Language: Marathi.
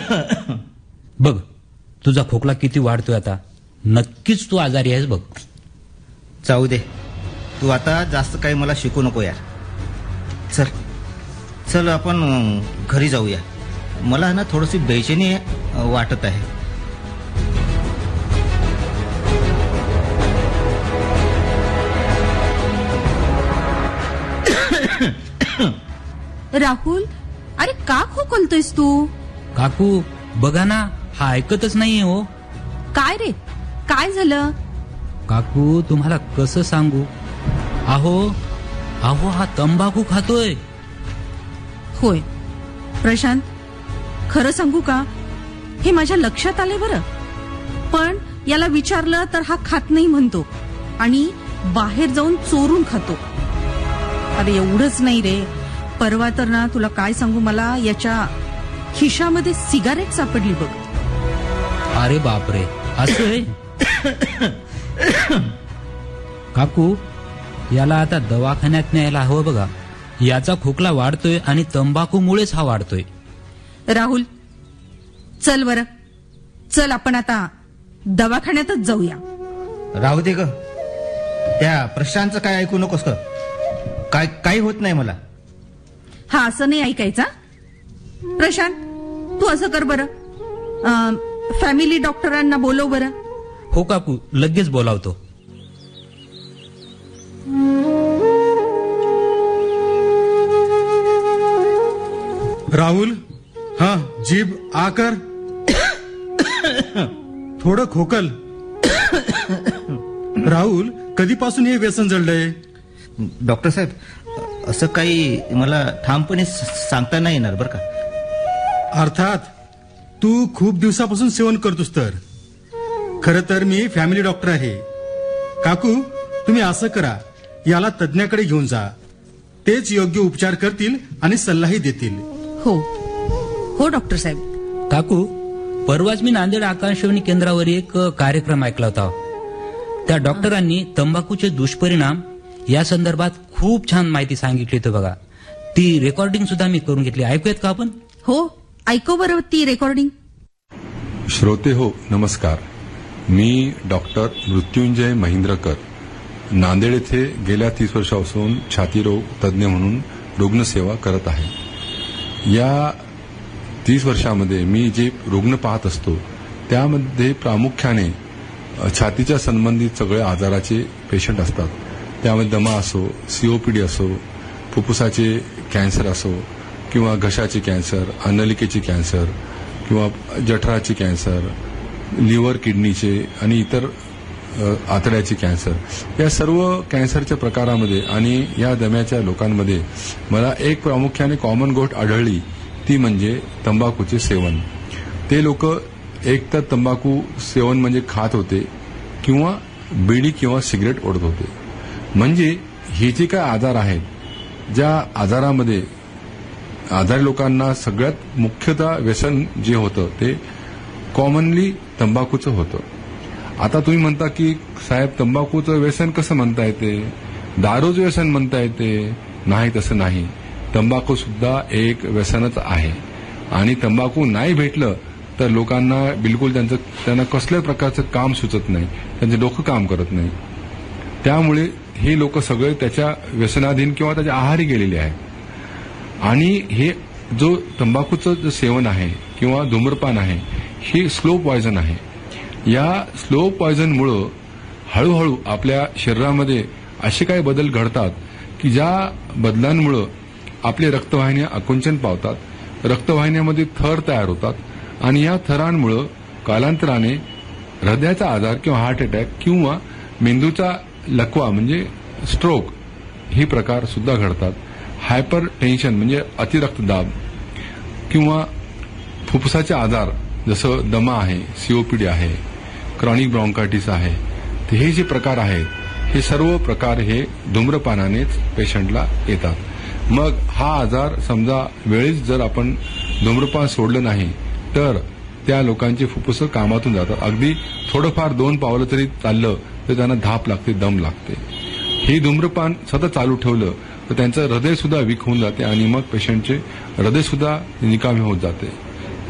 बघ तुझा खोकला किती वाढतोय आता. नक्कीच तू आजारी आहेस बघ. जाऊ दे, तू आता जास्त काही मला शिकू नको यार. चल चल आपण घरी जाऊया. मला ना थोडीशी बेचैनी वाटत आहे. राहुल, अरे का खोकलतोयस तू? काकू बघा ना, हा ऐकतच नाहीये हो. काय रे, काय झालं? काकू तुम्हाला कसं सांगू, अहो अहो हा तंबाखू खातोय. होय प्रशांत, खरं सांगू का, हे माझ्या लक्षात आले बरं. पण याला विचारलं तर हा खात नाही म्हणतो आणि बाहेर जाऊन चोरून खातो. अरे एवढंच नाही रे, परवा तर ना तुला काय सांगू, मला याच्या खिशामध्ये सिगारेट सापडली बघ. अरे बापरे, असं आहे. काकू याला आता दवाखान्यात न्यायला हवं बघा. याचा खोकला वाढतोय आणि तंबाखूमुळेच हा वाढतोय. राहुल चल बरं, चल आपण आता दवाखान्यातच जाऊया. राहू दे ग, त्या प्रशांतचं काय ऐकू नकोस ग. काही होत नाही मला. हा असं नाही ऐकायचा. प्रशांत तू असं कर बरं, फॅमिली डॉक्टरांना बोलव बरं. हो काकू, लगेच बोलावतो. राहुल, हा जीभ आ कर. थोडं खोकल. राहुल, कधीपासून हे व्यसन जडलंय? डॉक्टर साहेब, असं काही मला ठामपणे सांगता नाही येणार बरं का. अर्थात तू खूप दिवसापासून सेवन करतोस तर. खरं तर मी फॅमिली डॉक्टर आहे. काकू तुम्ही असं करा, याला तज्ञाकडे घेऊन जा. तेच योग्य उपचार करतील आणि सल्लाही देतील. हो हो डॉक्टर साहेब. काकू परवाच मी नांदेड आकाशवाणी केंद्रावर एक कार्यक्रम ऐकला होता. त्या डॉक्टरांनी तंबाखूचे दुष्परिणाम या संदर्भात खूप छान माहिती सांगितली होती बघा. ती रेकॉर्डिंग सुद्धा मी करून घेतली. ऐकूयात का आपण? हो ऐकू बरं ती रेकॉर्डिंग. श्रोते हो, नमस्कार. मी डॉक्टर मृत्युंजय महिंद्रकर, नांदेड येथे गेल्या 30 वर्षापासून छातीरोग तज्ज्ञ म्हणून रुग्णसेवा करत आहे. या 30 वर्षामध्ये मी जे रुग्ण पाहत असतो त्यामध्ये प्रामुख्याने छातीच्या संबंधित सगळे आजाराचे पेशंट असतात. त्यामध्ये दमा असो, सीओपीडी असो, फुफ्फुसाचे कॅन्सर असो किंवा घशाचे कॅन्सर, अन्नलिकेचे कॅन्सर किंवा जठराचे कॅन्सर, लिव्हर किडनीचे आणि इतर आतड्याचे कॅन्सर, या सर्व कॅन्सरच्या प्रकारामध्ये आणि या दम्याच्या लोकांमध्ये मला एक प्रामुख्याने कॉमन गोष्ट आढळली, ती म्हणजे तंबाखूचे सेवन. ते लोक एक तर तंबाखू सेवन म्हणजे खात होते किंवा बिडी किंवा सिगरेट ओढत होते. म्हणजे हे जे काय आजार आहेत, ज्या आजारामध्ये आजारी लोकांना सगळ्यात मुख्यतः व्यसन जे होतं ते कॉमनली तंबाखूचं होतं. आता तुम्ही म्हणता की साहेब तंबाखूचं व्यसन कसं म्हणता येते, दारूचं व्यसन म्हणता येते. नाही, तसं नाही. तंबाखू सुद्धा एक व्यसनच आहे आणि तंबाखू नाही भेटलं तर लोकांना बिलकुल त्यांना कसल्याच प्रकारचं काम सुचत नाही, त्यांचं डोकं काम करत नाही. त्यामुळे हे लोक सगळे त्याच्या व्यसनाधीन किंवा त्याच्या आहारी गेलेले आहेत. आणि हे जो तंबाखूचं जे सेवन आहे किंवा धूम्रपान आहे, हे स्लो पॉयझन आहे. या स्लो पॉयझनमुळं हळूहळू आपल्या शरीरामध्ये असे काही बदल घडतात की ज्या बदलांमुळं आपले रक्तवाहिन्या आकुंचन पावतात, रक्तवाहिन्यामध्ये थर तयार होतात आणि या थरांमुळं कालांतराने हृदयाचा आजार किंवा हार्ट अटॅक किंवा मेंदूचा लकवा म्हणजे स्ट्रोक हे प्रकार सुद्धा घडतात. हायपर टेन्शन म्हणजे अतिरक्तदाब किंवा फुफ्फुसाचे आजार जसं दमा आहे, सीओपीडी आहे, क्रॉनिक ब्रॉन्कायटिस आहे, तर हे जे प्रकार आहेत हे सर्व प्रकार हे धूम्रपानानेच पेशंटला येतात. मग हा आजार समजा वेळेस जर आपण धूम्रपान सोडलं नाही तर त्या लोकांची फुफ्फुसं कामातून जातात. अगदी थोडंफार 2 पावलं तरी चाललं तर त्यांना धाप लागते, दम लागते. हे धूम्रपान सतत चालू ठेवलं तर त्यांचं हृदय सुद्धा वीक होऊन जाते आणि मग पेशंटचे हृदय सुद्धा निकामी होत जाते.